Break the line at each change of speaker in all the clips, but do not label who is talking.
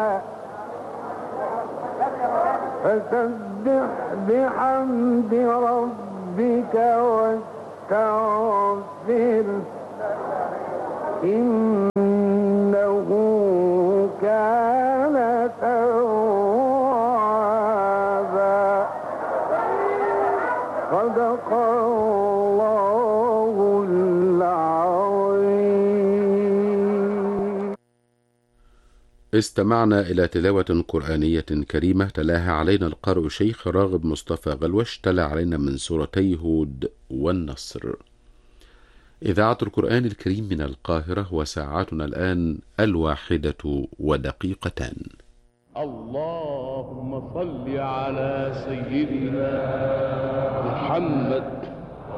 فسبح بحمد ربك واستغفره إنه كان توابا. صدق الله العظيم.
استمعنا إلى تلاوة قرآنية كريمة تلاها علينا القارئ شيخ راغب مصطفى غلوش، تلا علينا من سورتي هود والنصر. إذاعة القرآن الكريم من القاهرة، وساعتنا الآن 1:02.
اللهم صل على سيدنا محمد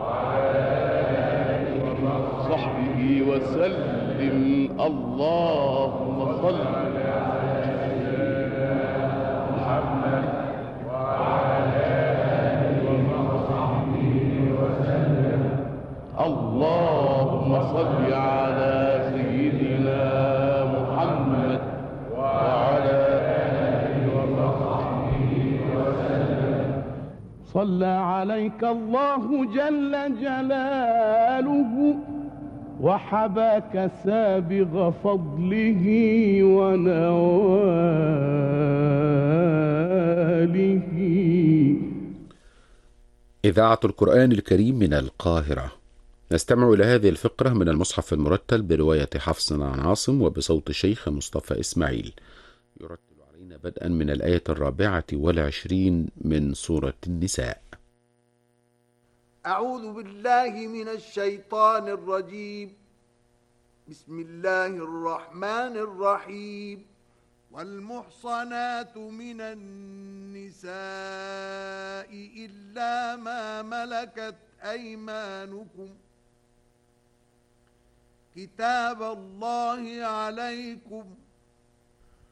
وصحبه وسلم. اللهم صل على سيدنا محمد وصحبه وسلم. اللهم صل على سيدنا محمد وعلى آله وصحبه وسلم. صلى عليك الله جل جلاله وحباك سابغ فضله ونواله.
إذاعة القرآن الكريم من القاهرة. نستمع إلى هذه الفقرة من المصحف المرتل برواية حفص عن عاصم وبصوت الشيخ مصطفى إسماعيل. يرتل علينا بدءا من الآية 24 من سورة النساء.
أعوذ بالله من الشيطان الرجيم. بسم الله الرحمن الرحيم. والمحصنات من النساء إلا ما ملكت أيمانكم كتاب الله عليكم